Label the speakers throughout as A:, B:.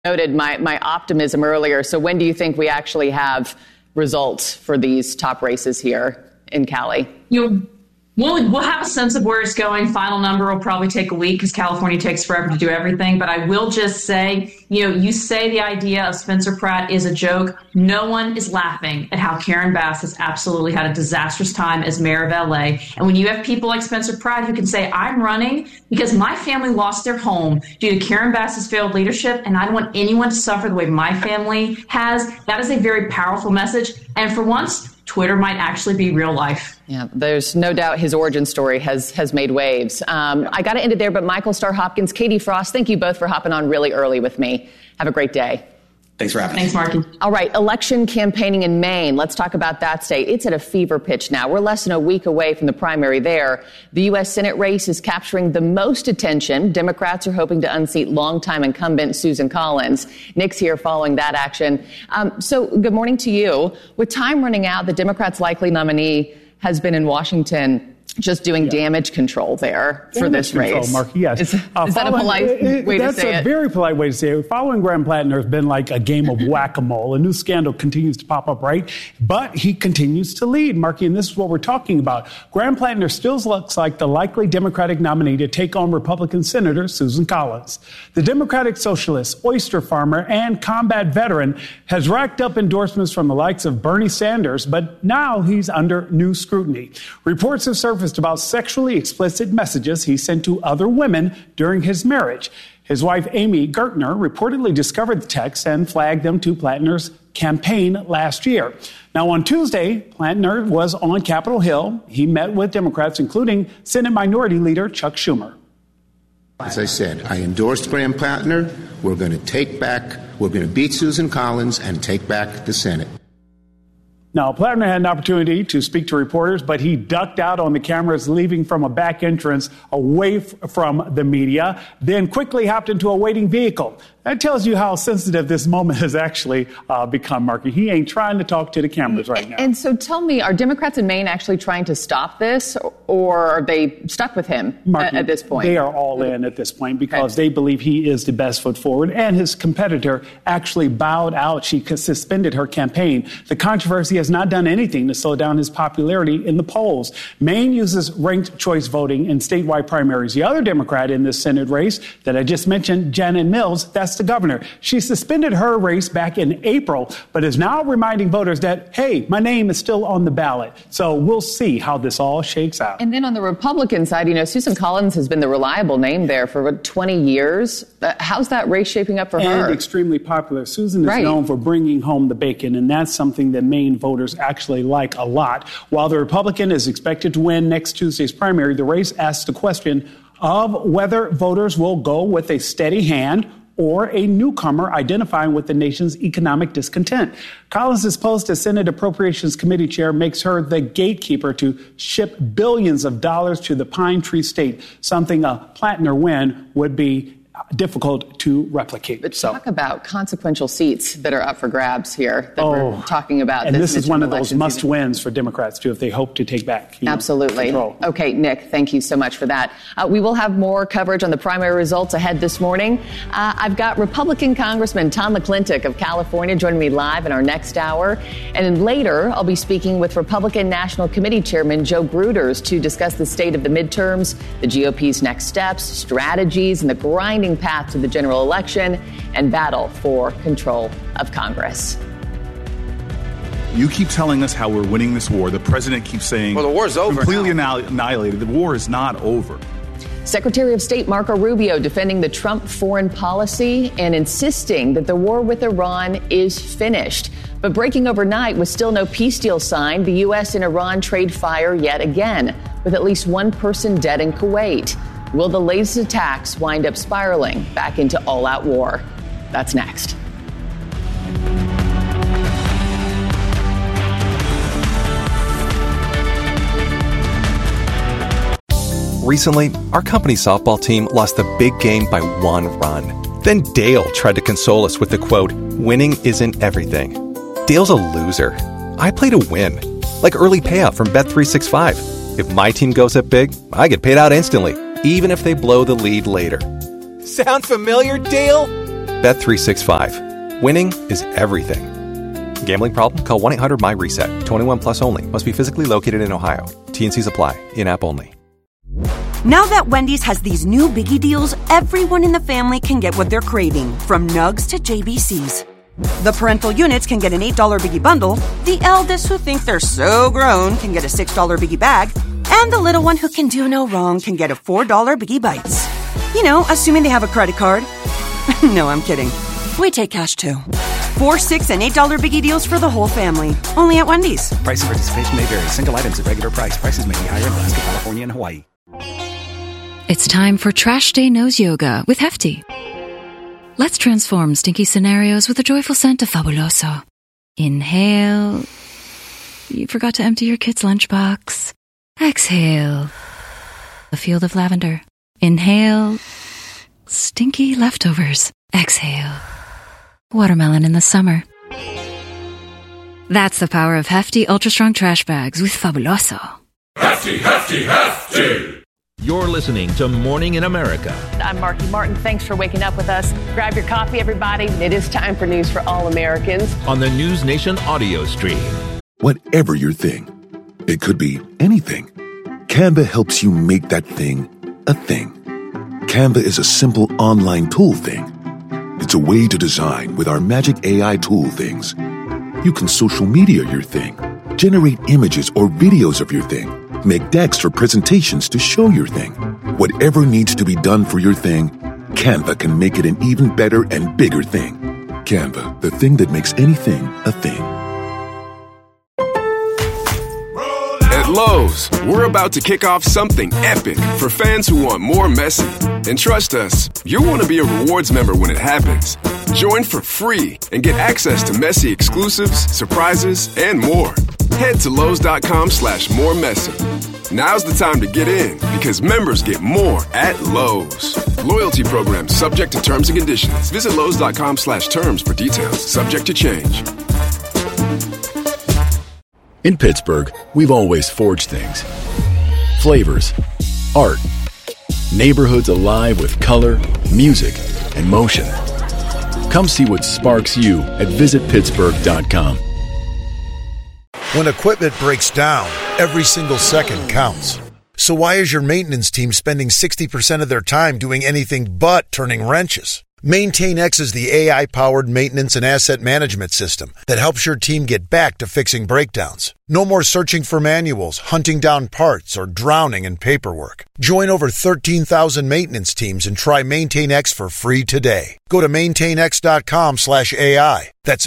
A: noted my optimism earlier. So when do you think we actually have results for these top races here in Cali?
B: We'll have a sense of where it's going. Final number will probably take a week because California takes forever to do everything. But I will just say, you say the idea of Spencer Pratt is a joke. No one is laughing at how Karen Bass has absolutely had a disastrous time as mayor of LA. And when you have people like Spencer Pratt who can say, I'm running because my family lost their home due to Karen Bass's failed leadership, and I don't want anyone to suffer the way my family has, that is a very powerful message. And for once, Twitter might actually be real life.
A: Yeah, there's no doubt his origin story has made waves. I got to end it there, but Michael Starr Hopkins, Katie Frost, thank you both for hopping on really early with me. Have a great day.
C: Thanks for having
B: me. Thanks, Marky.
A: All right, election campaigning in Maine. Let's talk about that state. It's at a fever pitch now. We're less than a week away from the primary there. The U.S. Senate race is capturing the most attention. Democrats are hoping to unseat longtime incumbent Susan Collins. Nick's here following that action. So good morning to you. With time running out, the Democrats' likely nominee has been in Washington just doing damage control there for this race.
D: Mark, yes.
A: Is that a polite way to say it?
D: That's a very polite way to say it. Following Graham Plattner has been like a game of whack-a-mole. A new scandal continues to pop up, right? But he continues to lead, Marky, and this is what we're talking about. Graham Plattner still looks like the likely Democratic nominee to take on Republican Senator Susan Collins. The Democratic socialist, oyster farmer, and combat veteran has racked up endorsements from the likes of Bernie Sanders, but now he's under new scrutiny. Reports have surfaced about sexually explicit messages he sent to other women during his marriage. His wife, Amy Gertner, reportedly discovered the texts and flagged them to Plattner's campaign last year. Now, on Tuesday, Plattner was on Capitol Hill. He met with Democrats, including Senate Minority Leader Chuck Schumer.
E: As I said, I endorsed Graham Plattner. We're going to beat Susan Collins and take back the Senate.
D: Now, Plattner had an opportunity to speak to reporters, but he ducked out on the cameras, leaving from a back entrance away from the media, then quickly hopped into a waiting vehicle. That tells you how sensitive this moment has actually become, Marky. He ain't trying to talk to the cameras right now.
A: And so tell me, are Democrats in Maine actually trying to stop this, or are they stuck with him
D: Marky,
A: at this point?
D: They are all in at this point because they believe he is the best foot forward, and his competitor actually bowed out. She suspended her campaign. The controversy has not done anything to slow down his popularity in the polls. Maine uses ranked choice voting in statewide primaries. The other Democrat in this Senate race that I just mentioned, Janet Mills, that's the governor. She suspended her race back in April, but is now reminding voters that, hey, my name is still on the ballot. So we'll see how this all shakes out.
A: And then on the Republican side, Susan Collins has been the reliable name there for 20 years. How's that race shaping up for her?
D: And extremely popular. Susan is known for bringing home the bacon, and that's something that Maine voters actually like a lot. While the Republican is expected to win next Tuesday's primary, the race asks the question of whether voters will go with a steady hand or a newcomer identifying with the nation's economic discontent. Collins' post as Senate Appropriations Committee chair makes her the gatekeeper to ship billions of dollars to the Pine Tree State, something a Plattner win would be difficult to replicate.
A: But talk about consequential seats that are up for grabs here that we're talking about.
D: And this is one of those must-wins for Democrats, too, if they hope to take back control.
A: Okay, Nick, thank you so much for that. We will have more coverage on the primary results ahead this morning. I've got Republican Congressman Tom McClintock of California joining me live in our next hour. And then later, I'll be speaking with Republican National Committee Chairman Joe Gruters to discuss the state of the midterms, the GOP's next steps, strategies, and the grinding path to the general election and battle for control of Congress.
F: You keep telling us how we're winning this war. The president keeps saying,
G: well, the war's over.
F: Completely annihilated. The war is not over.
A: Secretary of State Marco Rubio defending the Trump foreign policy and insisting that the war with Iran is finished. But breaking overnight with still no peace deal signed, the U.S. and Iran trade fire yet again, with at least one person dead in Kuwait. Will the latest attacks wind up spiraling back into all-out war? That's next.
H: Recently, our company's softball team lost the big game by 1 run. Then Dale tried to console us with the quote, "Winning isn't everything." Dale's a loser. I play to win, like early payout from Bet365. If my team goes up big, I get paid out instantly, even if they blow the lead later.
I: Sound familiar, Dale?
H: Bet365. Winning is everything. Gambling problem? Call 1-800-MY-RESET. 21 plus only. Must be physically located in Ohio. T&Cs apply. In-app only.
C: Now that Wendy's has these new biggie deals, everyone in the family can get what they're craving, from nugs to JBCs. The parental units can get an $8 biggie bundle, the eldest who think they're so grown can get a $6 biggie bag, and the little one who can do no wrong can get a $4 biggie bites. You know, assuming they have a credit card. No, I'm kidding. We take cash too. $4, $6, and $8 biggie deals for the whole family. Only at Wendy's.
G: Price and participation may vary. Single items at regular price. Prices may be higher in Alaska, California, and Hawaii.
I: It's time for Trash Day Nose Yoga with Hefty. Let's transform stinky scenarios with a joyful scent of Fabuloso. Inhale. You forgot to empty your kid's lunchbox. Exhale. A field of lavender. Inhale. Stinky leftovers. Exhale. Watermelon in the summer. That's the power of Hefty Ultra Strong Trash Bags with Fabuloso.
J: Hefty, Hefty, Hefty! You're listening to Morning in America.
A: I'm Marky Martin. Thanks for waking up with us. Grab your coffee, everybody. It is time for News for All Americans.
J: On the News Nation audio stream.
K: Whatever your thing, it could be anything. Canva helps you make that thing a thing. Canva is a simple online tool thing. It's a way to design with our magic AI tool things. You can social media your thing, generate images or videos of your thing, make decks for presentations to show your thing. Whatever needs to be done for your thing, Canva can make it an even better and bigger thing. Canva, the thing that makes anything a thing.
L: At Lowe's, we're about to kick off something epic for fans who want more Messi. And trust us, you'll want to be a rewards member when it happens. Join for free and get access to Messi exclusives, surprises, and more. Head to Lowe's.com/moremessy. Now's the time to get in because members get more at Lowe's. Loyalty program subject to terms and conditions. Visit Lowe's.com/terms for details. Subject to change.
M: In Pittsburgh, we've always forged things. Flavors, art, neighborhoods alive with color, music, and motion. Come see what sparks you at visitpittsburgh.com.
N: When equipment breaks down, every single second counts. So why is your maintenance team spending 60% of their time doing anything but turning wrenches? MaintainX is the AI-powered maintenance and asset management system that helps your team get back to fixing breakdowns. No more searching for manuals, hunting down parts, or drowning in paperwork. Join over 13,000 maintenance teams and try MaintainX for free today. Go to maintainx.com/AI. That's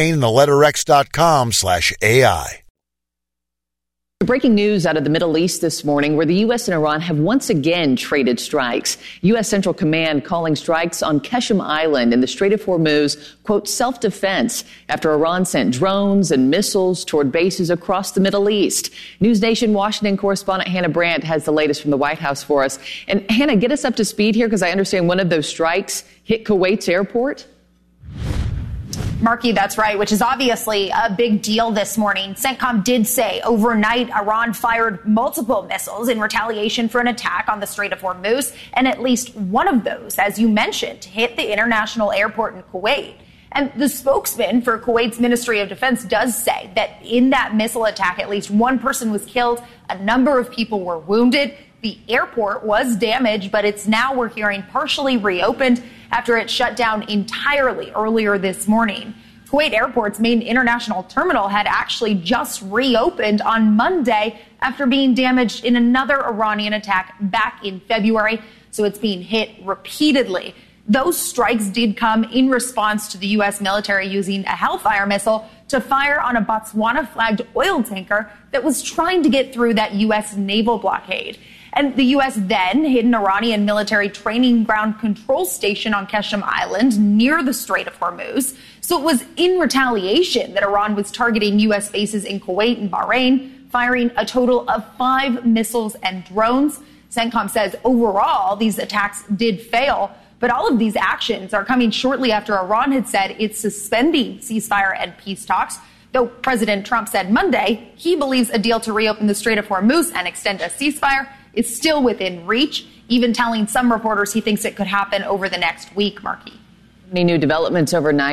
N: maintain.x.com/AI.
A: Breaking news out of the Middle East this morning, where the U.S. and Iran have once again traded strikes. U.S. Central Command calling strikes on Qeshm Island in the Strait of Hormuz, quote, self-defense, after Iran sent drones and missiles toward bases across the Middle East. News Nation Washington correspondent Hannah Brandt has the latest from the White House for us. And Hannah, get us up to speed here, because I understand one of those strikes hit Kuwait's airport.
O: Marky, that's right, which is obviously a big deal this morning. CENTCOM did say overnight Iran fired multiple missiles in retaliation for an attack on the Strait of Hormuz, and at least one of those, as you mentioned, hit the international airport in Kuwait. And the spokesman for Kuwait's Ministry of Defense does say that in that missile attack, at least one person was killed, a number of people were wounded. The airport was damaged, but it's now, we're hearing, partially reopened after it shut down entirely earlier this morning. Kuwait Airport's main international terminal had actually just reopened on Monday after being damaged in another Iranian attack back in February, so it's being hit repeatedly. Those strikes did come in response to the U.S. military using a Hellfire missile to fire on a Botswana-flagged oil tanker that was trying to get through that U.S. naval blockade. And the U.S. then hit an Iranian military training ground control station on Qeshm Island near the Strait of Hormuz. So it was in retaliation that Iran was targeting U.S. bases in Kuwait and Bahrain, firing a total of 5 missiles and drones. CENTCOM says overall these attacks did fail, but all of these actions are coming shortly after Iran had said it's suspending ceasefire and peace talks. Though President Trump said Monday he believes a deal to reopen the Strait of Hormuz and extend a ceasefire is still within reach, even telling some reporters he thinks it could happen over the next week, Marky.
A: Any new developments overnight?